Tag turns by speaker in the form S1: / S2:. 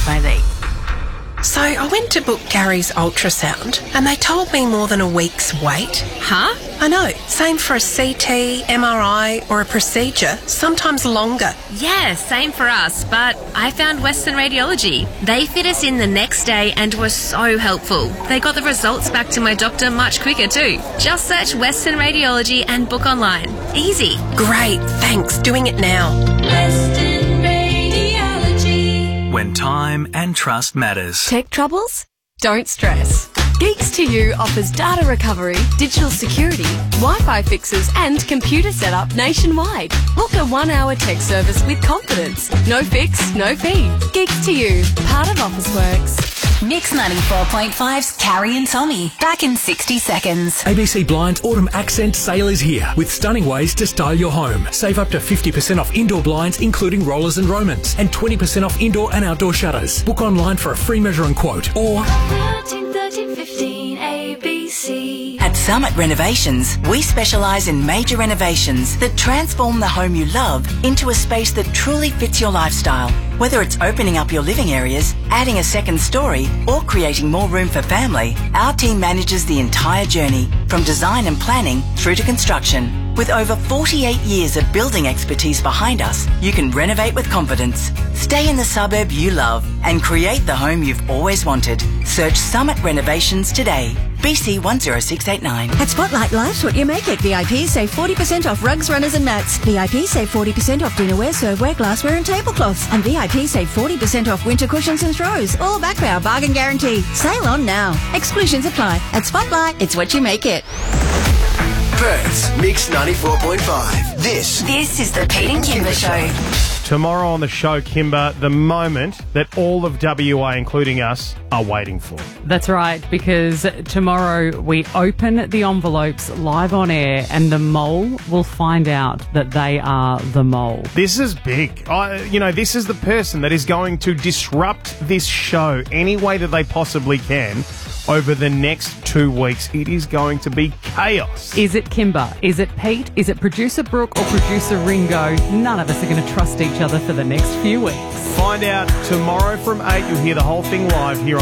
S1: XYZ.
S2: So I went to book Gary's ultrasound and they told me more than a week's wait.
S1: Huh?
S2: I know, same for a CT, MRI or a procedure, sometimes longer.
S1: Yeah, same for us, but I found Western Radiology. They fit us in the next day and were so helpful. They got the results back to my doctor much quicker too. Just search Western Radiology and book online. Easy.
S2: Great, thanks, doing it now.
S3: Western Radiology.
S4: When time and trust matters.
S5: Tech troubles? Don't stress. Geeks to You offers data recovery, digital security, Wi-Fi fixes and computer setup nationwide. Book a 1-hour tech service with confidence. No fix, no fee. Geeks to You, part of Officeworks.
S6: Mix 94.5's Carrie and Tommy. Back in 60 seconds.
S7: ABC Blinds Autumn Accent Sale is here with stunning ways to style your home. Save up to 50% off indoor blinds, including rollers and Romans, and 20% off indoor and outdoor shutters. Book online for a free measure and quote, or
S3: 13 15 ABC.
S6: At Summit Renovations, we specialise in major renovations that transform the home you love into a space that truly fits your lifestyle. Whether it's opening up your living areas, adding a second story, or creating more room for family, our team manages the entire journey, from design and planning through to construction. With over 48 years of building expertise behind us, you can renovate with confidence. Stay in the suburb you love and create the home you've always wanted. Search Summit Renovations today. BC 10689.
S8: At Spotlight, life's what you make it. VIPs save 40% off rugs, runners and mats. VIPs save 40% off dinnerware, serveware, glassware and tablecloths. And VIPs save 40% off winter cushions and throws. All backed by our bargain guarantee. Sale on now. Exclusions apply. At Spotlight, it's what you make it.
S9: Perth's Mix 94.5. This
S6: is the Pete and Kimber Show.
S10: Tomorrow on the show, Kimber, the moment that all of WA, including us, are waiting for.
S11: That's right, because tomorrow we open the envelopes live on air and the mole will find out that they are the mole.
S10: This is big. This is the person that is going to disrupt this show any way that they possibly can. Over the next 2 weeks, it is going to be chaos.
S11: Is it Kimber? Is it Pete? Is it producer Brooke or producer Ringo? None of us are going to trust each other for the next few weeks.
S10: Find out tomorrow from 8. You'll hear the whole thing live here on